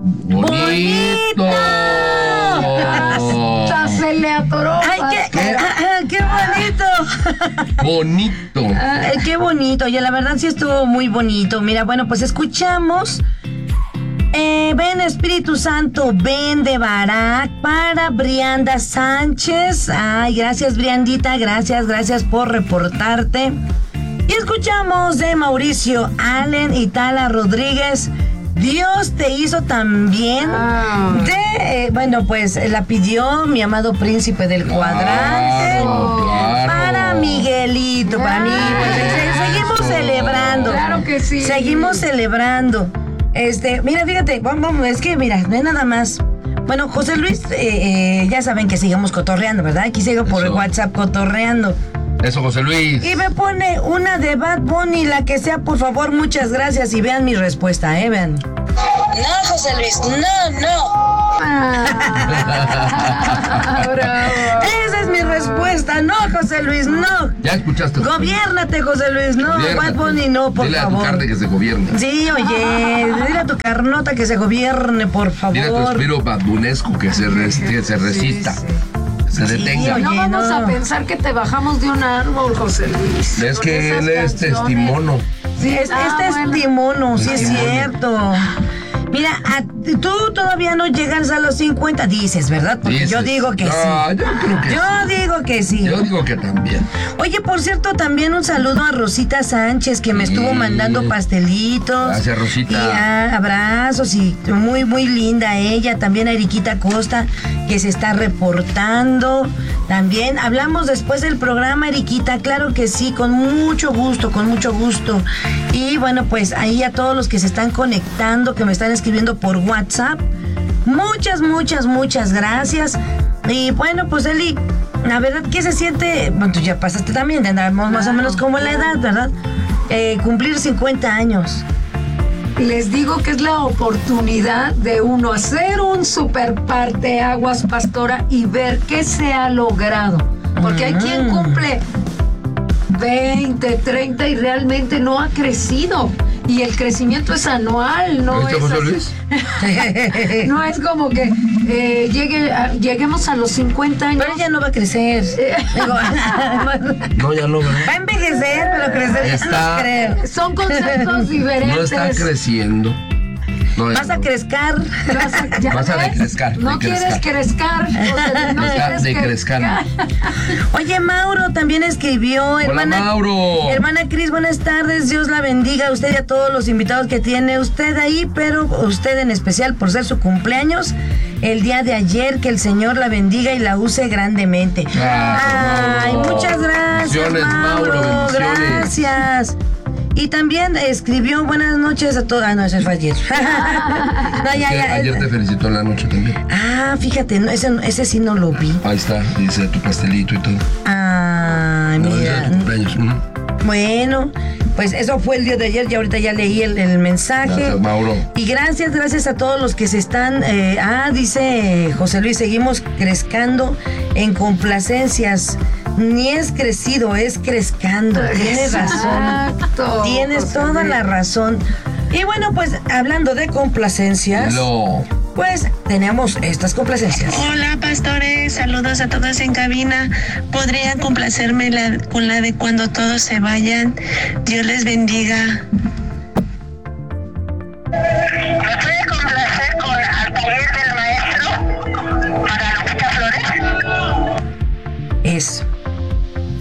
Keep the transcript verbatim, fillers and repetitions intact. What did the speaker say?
¡Bonito! Hasta se le atoró. ¡Ay, qué, ¿Qué? ah, ah, qué bonito! Bonito. Ay, qué bonito. Oye, la verdad sí estuvo muy bonito. Mira, bueno, pues escuchamos... Eh, ven Espíritu Santo, ven de Barak para Brianda Sánchez. Ay, gracias Briandita, gracias, gracias por reportarte. Y escuchamos de Mauricio Allen y Tala Rodríguez. Dios te hizo también. Ah. De, eh, bueno, pues la pidió mi amado príncipe del cuadrante. Claro, claro. Para Miguelito, para mí. Pues, se- seguimos Eso. celebrando. Claro que sí. Seguimos celebrando. Este, mira, fíjate, vamos, es que mira, no hay nada más. Bueno, José Luis, eh, eh, ya saben que sigamos cotorreando, ¿verdad? Aquí sigo por Eso. WhatsApp cotorreando. Eso, José Luis. Y me pone una de Bad Bunny, la que sea, por favor, muchas gracias. Y vean mi respuesta, ¿eh? Vean. No, José Luis, no, no. Ah, bravo. Esa es mi respuesta, no, José Luis, no. Ya escuchaste. Gobiérnate, José Luis, no. Gobiérnate. Bad Bunny, no, por Dile favor. a tu carne que se gobierne. Sí, oye, dile a tu carnota que se gobierne, por favor. Dile a tu espíritu babunesco que se, res- que se resista. sí. Que se Sí, detenga. oye. No vamos no. a pensar que te bajamos de un árbol, José Luis. Es Con que esas él es canciones. testimono. Sí, es, Ah, este bueno. es timono, sí es Timono. cierto. Mira, a- tú todavía no llegas a los cincuenta, dices, ¿verdad? Porque Dices. yo digo que No, sí. yo creo que Yo sí. digo que sí. Yo digo que también. Oye, por cierto, también un saludo a Rosita Sánchez, que me Sí. estuvo mandando pastelitos. Gracias, Rosita. Y ah, abrazos, y muy, muy linda ella. También a Eriquita Costa, que se está reportando. También hablamos después del programa, Eriquita, claro que sí, con mucho gusto, con mucho gusto. Y bueno, pues ahí a todos los que se están conectando, que me están escribiendo por WhatsApp, muchas, muchas, muchas gracias. Y bueno, pues Eli, la verdad que se siente, bueno, tú ya pasaste también, andamos más o menos como la edad, ¿verdad? Eh, cumplir cincuenta años. Les digo que es la oportunidad de uno hacer un super parteaguas, pastora, y ver qué se ha logrado. Porque hay quien cumple veinte, treinta y realmente no ha crecido. Y el crecimiento es anual, no ¿Viste, es José así. Luis? No es como que eh, llegue a- lleguemos a los cincuenta años. Pero ella no va a crecer. Digo, va No, ya no, ¿verdad? a envejecer, pero crecer ya Está- no creo. Son conceptos diferentes. No está creciendo. No, ya Vas a no. crescar. Vas a, ya Vas a ves, decrescar, No quieres decrescar. crescar. José, no Está quieres decrescando. Oye, Mauro también escribió. Hermana, Mauro. Hermana Cris, buenas tardes. Dios la bendiga a usted y a todos los invitados que tiene usted ahí, pero usted en especial por ser su cumpleaños el día de ayer. Que el Señor la bendiga y la use grandemente. Gracias, Ay, Mauro. muchas gracias, Bendiciones, Mauro. Mauro, bendiciones. Gracias. Y también escribió buenas noches a todos. Ah, no, ese fue ayer. No, ya, Ayer, ya. ayer te felicitó en la noche también. Ah, fíjate, no, ese, ese sí no lo vi. Ahí está, dice tu pastelito y todo. Ay, No, mira. es de tu cumpleaños. Ujú. Bueno, pues eso fue el día de ayer y ahorita ya leí el, el mensaje. Gracias, Mauro. Y gracias, gracias a todos los que se están... eh, ah, dice José Luis, seguimos crezcando en complacencias. Ni es crecido, es crescando. Tienes razón. Exacto. Tienes José toda Luis. la razón. Y bueno, pues hablando de complacencias, Lo. pues tenemos estas complacencias. Hola pastores, saludos a todos en cabina. ¿Podrían complacerme la- con la de cuando todos se vayan? Dios les bendiga. ¿Me puede complacer con Al taller del maestro para Lupita Flores? Eso.